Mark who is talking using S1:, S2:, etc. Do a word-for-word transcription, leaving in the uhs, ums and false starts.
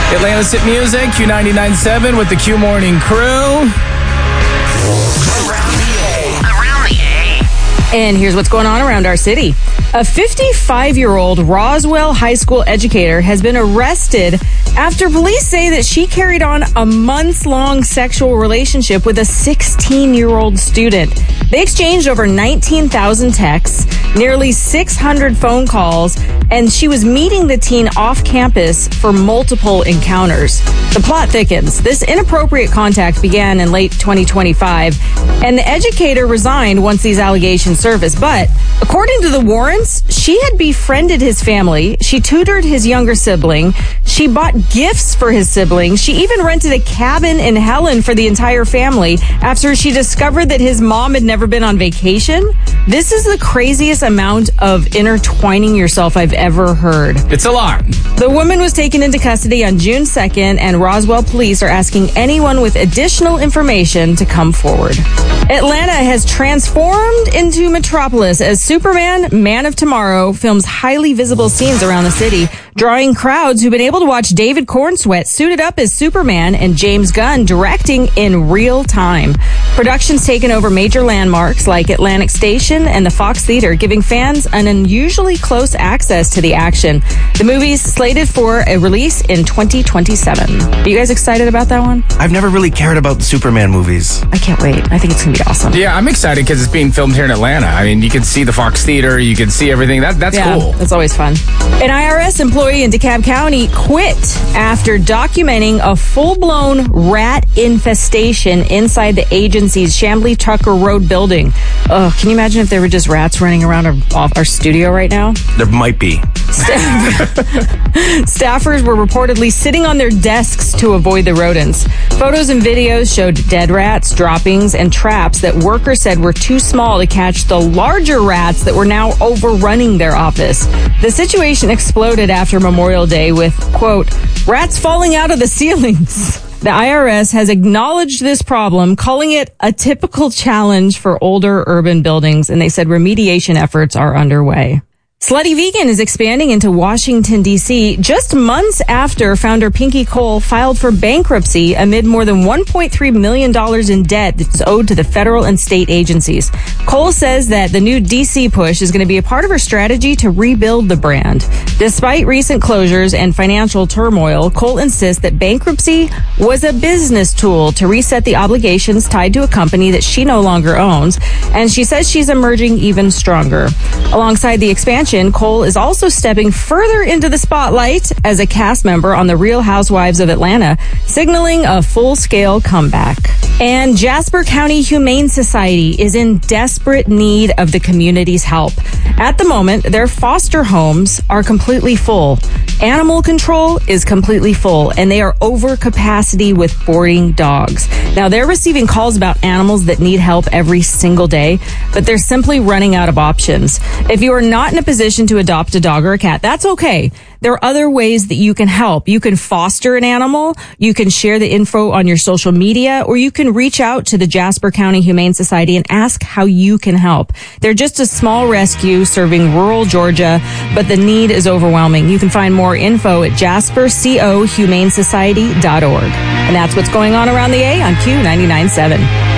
S1: Atlanta's Hit Music, Q ninety-nine point seven with the Q Morning Crew.
S2: Around the A. Around the A.
S3: And here's what's going on around our city. A fifty-five-year-old Roswell High School educator has been arrested after police say that she carried on a months-long sexual relationship with a sixteen-year-old student. They exchanged over nineteen thousand texts, nearly six hundred phone calls, and she was meeting the teen off campus for multiple encounters. The plot thickens. This inappropriate contact began in late twenty twenty-five, and the educator resigned once these allegations surfaced. But according to the warrants, she had befriended his family. She tutored his younger sibling. She bought gifts for his siblings. She even rented a cabin in Helen for the entire family after she discovered that his mom had never been on vacation. This is the craziest amount of intertwining yourself I've ever heard.
S1: It's a lot.
S3: The woman was taken into custody on June second, and Roswell police are asking anyone with additional information to come forward. Atlanta has transformed into Metropolis as Superman, Man of Tomorrow, films highly visible scenes around the city, drawing crowds who've been able to watch David Cornsweet suited up as Superman and James Gunn directing in real time. Production's taken over major landmarks like Atlantic Station and the Fox Theater, giving fans an unusually close access to the action. The movie's slated for a release in twenty twenty-seven. Are you guys excited about that one?
S4: I've never really cared about the Superman movies.
S3: I can't wait. I think it's going to be awesome.
S1: Yeah, I'm excited because it's being filmed here in Atlanta. I mean, you can see the Fox Theater, you can see everything. That That's
S3: yeah,
S1: cool.
S3: That's always fun. An I R S employee in DeKalb County quit after documenting a full-blown rat infestation inside the agency's Chamblee Tucker Road building. Oh, can you imagine if there were just rats running around our, off our studio right now?
S4: There might be.
S3: Staffers were reportedly sitting on their desks to avoid the rodents. Photos and videos showed dead rats, droppings, and traps that workers said were too small to catch the larger rats that were now overrunning their office. The situation exploded after Memorial Day with, quote, rats falling out of the ceilings. The I R S has acknowledged this problem, calling it a typical challenge for older urban buildings, and they said remediation efforts are underway. Slutty Vegan is expanding into Washington, D C just months after founder Pinky Cole filed for bankruptcy amid more than one point three million dollars in debt that's owed to the federal and state agencies. Cole says that the new D C push is going to be a part of her strategy to rebuild the brand. Despite recent closures and financial turmoil, Cole insists that bankruptcy was a business tool to reset the obligations tied to a company that she no longer owns, and she says she's emerging even stronger. Alongside the expansion, Cole is also stepping further into the spotlight as a cast member on The Real Housewives of Atlanta, signaling a full-scale comeback. And Jasper County Humane Society is in desperate need of the community's help. At the moment, their foster homes are completely full. Animal control is completely full, and they are over capacity with boarding dogs. Now, they're receiving calls about animals that need help every single day, but they're simply running out of options. If you are not in a position to adopt a dog or a cat, that's okay. There are other ways that you can help. You can foster an animal, you can share the info on your social media, or you can reach out to the Jasper County Humane Society and ask how you can help. They're just a small rescue serving rural Georgia, but the need is overwhelming. You can find more info at jasper co humane society dot org. And that's what's going on around the A on Q ninety-nine point seven.